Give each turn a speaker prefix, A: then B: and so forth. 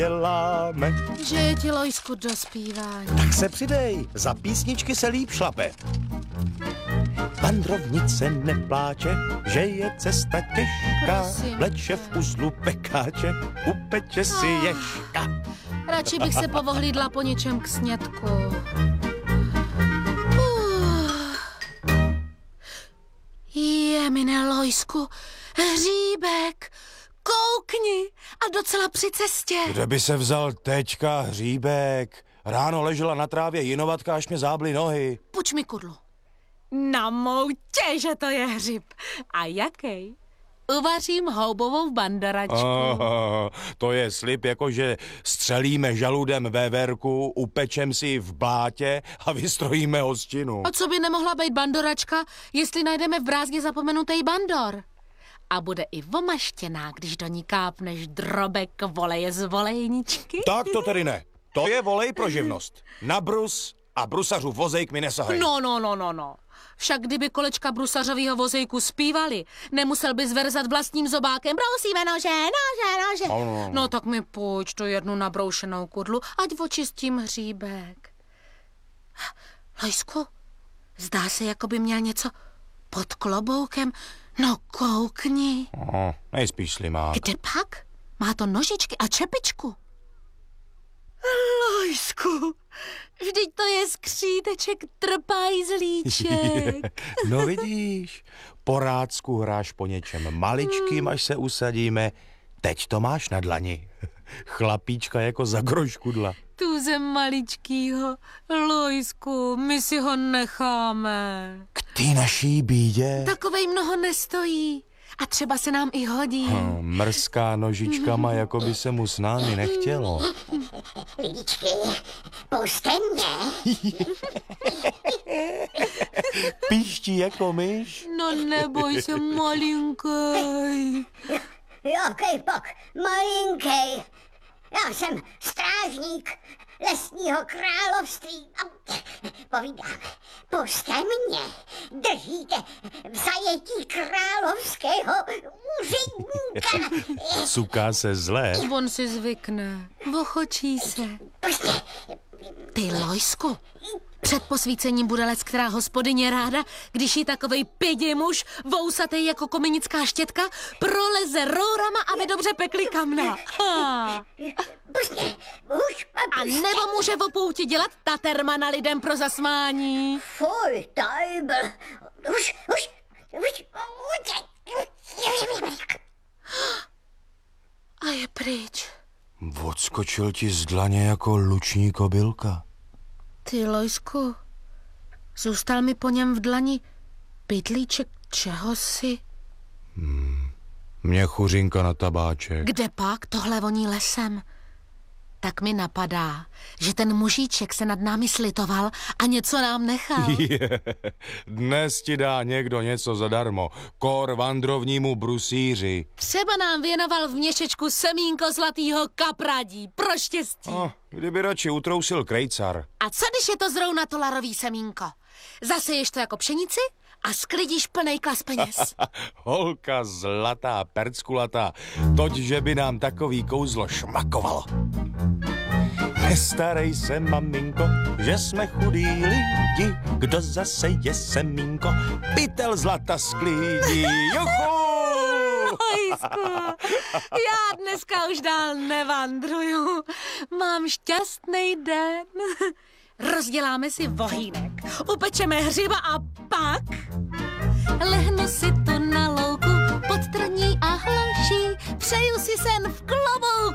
A: děláme.
B: Že je ti, Lojsku, do zpívání.
A: Tak se přidej, za písničky se líp šlape. Vandrovnice nepláče, že je cesta těžká,
B: Prosím
A: vleče
B: tě.
A: v uzlu pekáče, upeče si ješka.
B: Radši bych se povohlídla po něčem k snědku. Jemine, Lojsku, hříbek, koukni, a docela při cestě.
A: Kde by se vzal teďka hříbek? Ráno ležela na trávě jinovatka, až mě zábly nohy.
B: Puč mi kudlu. Na moutě, že to je hřib. A jaký? Uvařím houbovou bandoračku.
A: To je slib, jakože střelíme žaludem véverku, upečem si ji v blátě a vystrojíme hostinu.
B: A co by nemohla být bandoračka, jestli najdeme v brázně zapomenutý bandor? A bude i vomaštěná, když do ní kápneš drobek voleje z volejničky.
A: Tak to tedy ne. To je volej pro živnost. Na brus a brusařův vozejk mi nesahej.
B: No. Však kdyby kolečka brusařovýho vozejku zpívali, nemusel by zverzat vlastním zobákem. Brousíme nože. No tak mi pojď tu jednu nabroušenou kudlu, ať očistím hříbek. Lojsku, zdá se, jako by měl něco pod kloboukem. No koukni.
A: Nejspíš slimák.
B: Kde pak? Má to nožičky a čepičku. Lojsku, vždyť to je skříteček trpajzlíček.
A: No vidíš, po Rácku hráš po něčem maličkým, až se usadíme. Teď to máš na dlani. Chlapíčka jako za groš kudla.
B: Tuzem maličkýho, Lojsku, my si ho necháme.
A: K té naší bídě.
B: Takovej mnoho nestojí. A třeba se nám i hodí.
A: Mrzká nožičkama, jako by se mu s námi nechtělo.
C: Lidičky, puste mě.
A: Píští jako myš.
B: No neboj se, malinkej.
C: Jaký pak malinkej. Já jsem strážník lesního království. Povídám, puste mě. Držíte v zajetí královského úředníka.
A: Cuká se zlé.
B: On si zvykne. Vochočí se.
C: Puste.
B: Ty, Lojsku, před posvícením bude leckterá hospodyně ráda, když jí takovej pidi muž, vousatej jako komenická štětka, proleze rourama, aby dobře pekli kamna.
C: Puste. Už
B: A nebo může v pouti dělat tatermana lidem pro zasmání.
C: Fuj, tajbl. Už.
B: A je pryč.
A: Odskočil ti z dlaně jako luční kobylka.
B: Ty, Lojsku, zůstal mi po něm v dlani pytlíček čehosi.
A: Mě chuřinka na tabáček.
B: Kde pak? Tohle voní lesem. Tak mi napadá, že ten mužíček se nad námi slitoval a něco nám nechal.
A: Dnes ti dá někdo něco zadarmo. Kor vandrovnímu brusíři.
B: Třeba nám věnoval v měšečku semínko zlatýho kapradí. Pro štěstí.
A: Kdyby radši utrousil krejcar.
B: A co když je to zrovna to larový semínko? Zaseješ to jako pšenici a sklidíš plnej klas peněz.
A: Holka zlatá, perckulatá. Toť, že by nám takový kouzlo šmakovalo. Nestarej se, maminko, že jsme chudí lidi. Kdo zase je semínko, pytel zlata sklídí. Juchu!
B: Lojsku, já dneska už dál nevandruju. Mám šťastný den. Rozděláme si vohýnek, upečeme hřiba a pak lehnu si tu na louku pod trní a hloší. Přeju si sen v klidu.